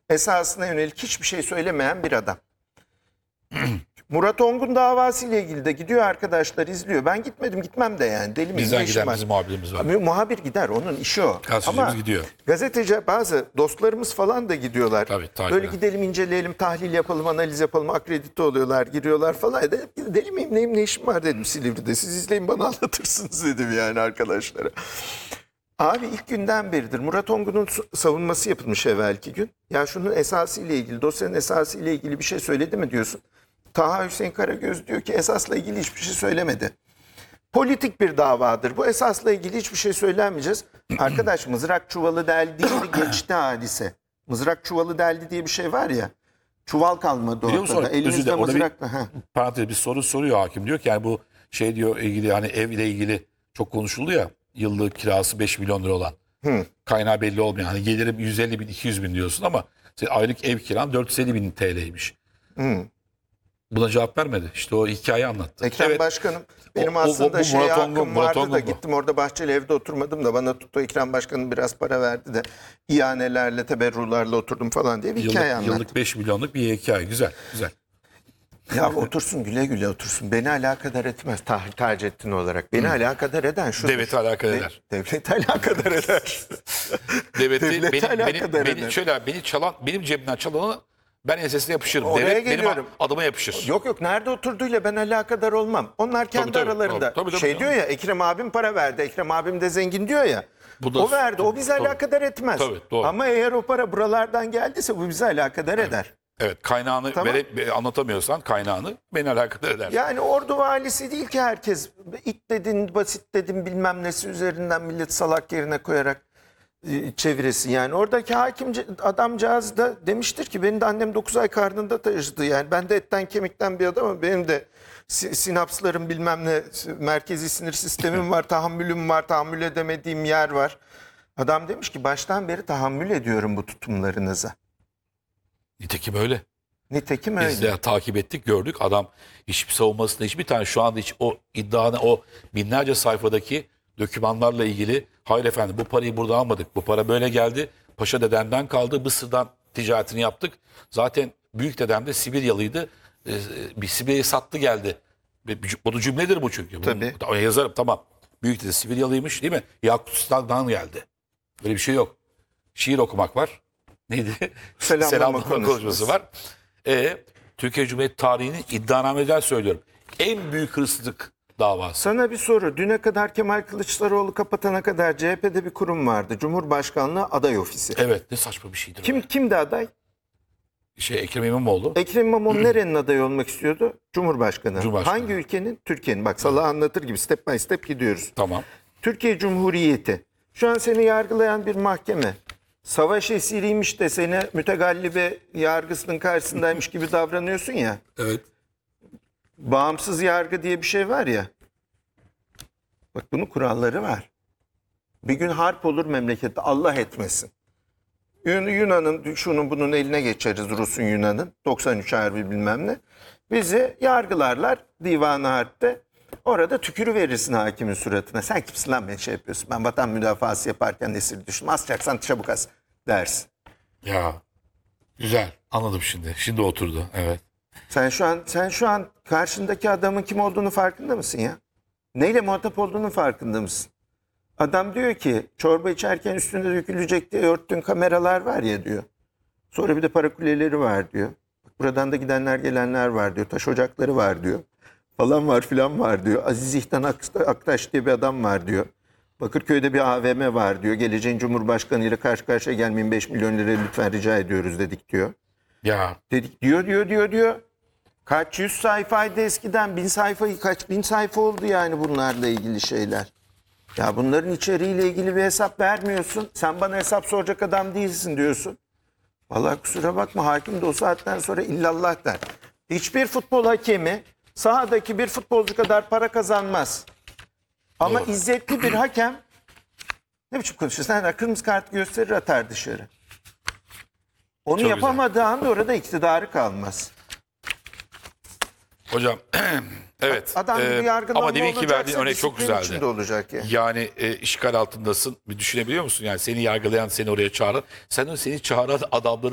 esasına yönelik hiçbir şey söylemeyen bir adam. Murat Ongun davası ile ilgili de gidiyor, arkadaşlar izliyor. Ben gitmedim, gitmem de yani. Deli miyim? Bizden giden bizim muhabirimiz var. Muhabir gider, onun işi o. Gazetecimiz Ama gidiyor. gazeteci, bazı dostlarımız falan da gidiyorlar. Tabii, böyle gidelim, inceleyelim, tahlil yapalım, analiz yapalım, akredite oluyorlar, giriyorlar falan. Deli miyim, neyim, ne işim var dedim Silivri'de. Siz izleyin, bana anlatırsınız dedim yani arkadaşlara. Abi ilk günden beridir Murat Ongun'un savunması yapılmış evvelki gün. Ya şunun esası ile ilgili, dosyanın esası ile ilgili bir şey söyledi mi diyorsun. Taha Hüseyin Karagöz diyor ki esasla ilgili hiçbir şey söylemedi. Politik bir davadır. Bu esasla ilgili hiçbir şey söylemeyeceğiz. Arkadaş, mızrak çuvalı deldiğinde geçti hadise. Mızrak çuvalı deldi diye bir şey var ya. Çuval kalmadı ortada. Elimizde mızrakla. Parantez bir soru soruyor hakim. Diyor ki yani bu şey diyor ilgili, hani ev ile ilgili çok konuşuldu ya. Yıllık kirası 5 milyon lira olan. Kaynağı belli olmayan. Hani gelirim 150 bin 200 bin diyorsun ama aylık ev kiran 450 bin TL'ymiş. Buna cevap vermedi. İşte o hikayeyi anlattı. Ekrem Başkanım, benim aslında şeye hakkım vardı da gittim orada Bahçeli evde oturmadım da bana tuttu, Ekrem Başkanım biraz para verdi de ihanelerle, teberrularla oturdum falan diye bir hikaye anlattı. Yıllık 5 milyonluk bir hikaye. Güzel, güzel. Ya otursun, güle güle otursun. Beni alakadar etmez Taceddin olarak. Beni alakadar eden şu. Devleti alakadar eder. Devleti alakadar eder. Beni çalan, benim cebimden çalanı ben ensesine yapışırım. Oraya Devlet geliyorum. benim adıma yapışır. Yok nerede oturduğuyla ben alakadar olmam. Onlar kendi aralarında. Tabii, diyor ya, Ekrem abim para verdi, Ekrem abim de zengin diyor ya. O verdi, o bizi alakadar etmez. Doğru. Ama eğer o para buralardan geldiyse bu bizi alakadar eder. Evet, kaynağını anlatamıyorsan kaynağını beni alakadar eder. Yani ordu valisi değil ki herkes. İt dedin, basit dedin, bilmem nesi üzerinden millet salak yerine koyarak çeviresi. Yani oradaki hakim adamcağız da demiştir ki benim de annem 9 ay karnında taşıdı. Yani ben de etten kemikten bir adamım. Benim de sinapslarım bilmem ne, merkezi sinir sistemim var, tahammülüm var, tahammül edemediğim yer var. Adam demiş ki baştan beri tahammül ediyorum bu tutumlarınıza. Nitekim öyle. Nitekim öyle. Biz de takip ettik, gördük. Adam hiçbir savunmasında, hiçbir tane şu anda hiç o iddianı, o binlerce sayfadaki dokümanlarla ilgili, hayır efendim bu parayı burada almadık, bu para böyle geldi, Paşa dedemden kaldı, Mısır'dan ticaretini yaptık. Zaten büyük dedem de Sibiryalıydı, bir Sibirya'yı sattı geldi. Bu cümledir bu çünkü. Tabii. Yazarım, tamam. Büyük dede Sibiryalıymış değil mi? Yakutistan'dan geldi. Böyle bir şey yok. Şiir okumak var. Neydi? Selamlama konuşması var. Türkiye Cumhuriyeti tarihinin iddianameden söylüyorum. En büyük hırsızlık davası. Sana bir soru. Düne kadar Kemal Kılıçdaroğlu kapatana kadar CHP'de bir kurum vardı. Cumhurbaşkanlığı Aday Ofisi. Evet, ne saçma bir şeydir. Kimdi aday? Ekrem İmamoğlu. Ekrem İmamoğlu nerenin adayı olmak istiyordu? Cumhurbaşkanı. Hangi ülkenin? Türkiye'nin. Bak Salah'ı anlatır gibi step by step gidiyoruz. Tamam. Türkiye Cumhuriyeti. Şu an seni yargılayan bir mahkeme. Savaş esiriymiş de seni mütegallibe yargısının karşısındaymış gibi davranıyorsun ya. Evet. Bağımsız yargı diye bir şey var ya. Bak bunun kuralları var. Bir gün harp olur memlekette, Allah etmesin. Yunan'ın şunun bunun eline geçeriz, Rus'un Yunan'ın 93 harbi bilmem ne. Bizi yargılarlar divan-ı harpte. Orada tükürü verirsin hakimin suratına. Sen kimsin lan beni şey yapıyorsun? Ben vatan müdafası yaparken esir düştüm. Asacaksan çabuk as dersin. Ya güzel, anladım şimdi. Şimdi oturdu. Evet. Sen şu an karşındaki adamın kim olduğunu farkında mısın ya? Neyle muhatap olduğunun farkında mısın? Adam diyor ki çorba içerken üstünde dökülecek diye örttüğün kameralar var ya diyor. Sonra bir de para kuleleri var diyor. Buradan da gidenler gelenler var diyor. Taş ocakları var diyor. Falan var filan var diyor. Aziz İhtan Aktaş diye bir adam var diyor. Bakırköy'de bir AVM var diyor. Geleceğin Cumhurbaşkanı ile karşı karşıya gelmeyin, 5 milyon lira lütfen rica ediyoruz dedik diyor. Ya. Dedik diyor. Kaç yüz sayfaydı eskiden, 1000 sayfayı kaç bin sayfa oldu yani bunlarla ilgili şeyler. Ya bunların içeriğiyle ilgili bir hesap vermiyorsun. Sen bana hesap soracak adam değilsin diyorsun. Vallahi kusura bakma, hakim de o saatten sonra illallah der. Hiçbir futbol hakemi sahadaki bir futbolcu kadar para kazanmaz. Ama doğru, izzetli bir hakem ne biçim konuşuyorsun? Sen kırmızı kart gösterir, atar dışarı. Onu çok yapamadığı anda orada iktidarı kalmaz. Hocam evet. Adam gibi yargılanma ama demin ki verdiğin örnek çok güzeldi. Olacak yani. Yani işgal altındasın. Bir düşünebiliyor musun? Yani seni yargılayan, seni oraya çağıran. Seni çağıran adamları